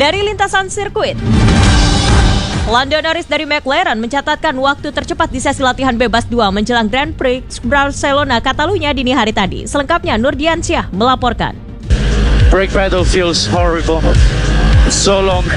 dari lintasan sirkuit. Lando Norris dari McLaren mencatatkan waktu tercepat di sesi latihan bebas 2 menjelang Grand Prix Barcelona Catalunya dini hari tadi. Selengkapnya Nurdiansyah melaporkan. Brake pedal feels horrible. So long.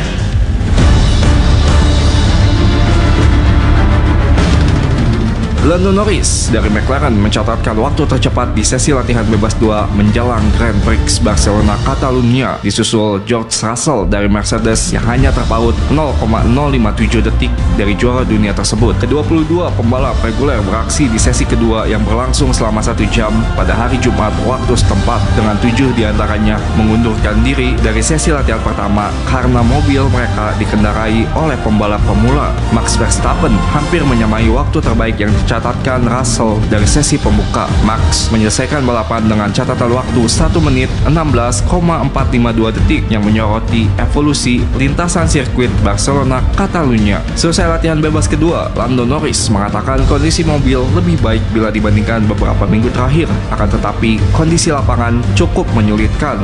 Lando Norris dari McLaren mencatatkan waktu tercepat di sesi latihan bebas 2 menjelang Grand Prix Barcelona Catalunya, disusul George Russell dari Mercedes yang hanya terpaut 0,057 detik dari juara dunia tersebut. Ke-22 pembalap reguler beraksi di sesi kedua yang berlangsung selama 1 jam pada hari Jumat waktu setempat, dengan 7 diantaranya mengundurkan diri dari sesi latihan pertama karena mobil mereka dikendarai oleh pembalap pemula. Max Verstappen hampir menyamai waktu terbaik yang dicatatkan Russell dari sesi pembuka. Max menyelesaikan balapan dengan catatan waktu 1 menit 16,452 detik yang menyoroti evolusi lintasan sirkuit Barcelona Catalunya. Selesai latihan bebas kedua, Lando Norris mengatakan kondisi mobil lebih baik bila dibandingkan beberapa minggu terakhir. Akan tetapi kondisi lapangan cukup menyulitkan.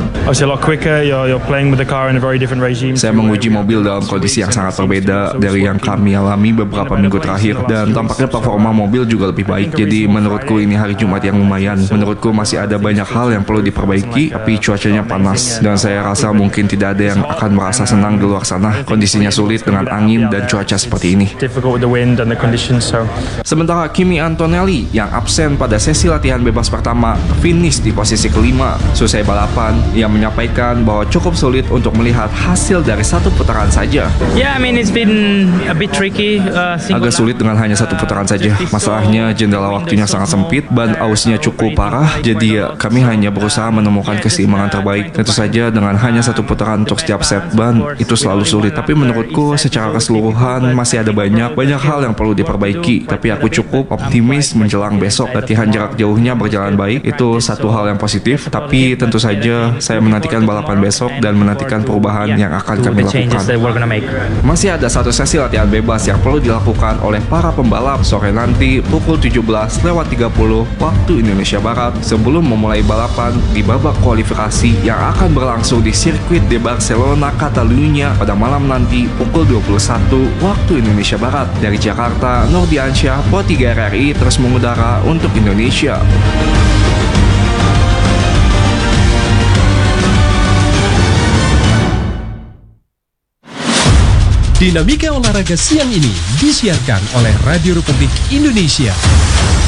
Saya menguji mobil dalam kondisi yang sangat berbeda dari yang kami alami beberapa minggu terakhir, dan tampaknya performa mobil juga lebih baik. Jadi menurutku ini hari Jumat yang lumayan. Menurutku masih ada banyak hal yang perlu diperbaiki, tapi cuacanya panas dan saya rasa mungkin tidak ada yang akan merasa senang di luar sana. Kondisinya sulit dengan angin dan cuaca seperti ini. Sementara Kimi Antonelli yang absen pada sesi latihan bebas pertama finish di posisi kelima. Selesai balapan, ia menyampaikan bahwa cukup sulit untuk melihat hasil dari satu putaran saja. Agak sulit dengan hanya satu putaran saja. Masalahnya jendela waktunya sangat sempit, ban ausnya cukup parah, jadi ya kami hanya berusaha menemukan keseimbangan terbaik. Tentu saja dengan hanya satu putaran untuk setiap set ban itu selalu sulit, tapi menurutku secara keseluruhan masih ada banyak hal yang perlu diperbaiki. Tapi aku cukup optimis menjelang besok. Latihan jarak jauhnya berjalan baik, itu satu hal yang positif. Tapi tentu saja saya menantikan balapan besok dan menantikan perubahan yang akan kami lakukan. Masih ada satu sesi latihan bebas yang perlu dilakukan oleh para pembalap sore nanti pukul 17:30 waktu Indonesia Barat sebelum memulai balapan di babak kualifikasi yang akan berlangsung di sirkuit de Barcelona Catalunya pada malam nanti pukul 21 waktu Indonesia Barat. Dari Jakarta, Nurdiansyah, Pro 3 RRI terus mengudara untuk Indonesia. Dinamika olahraga siang ini disiarkan oleh Radio Republik Indonesia.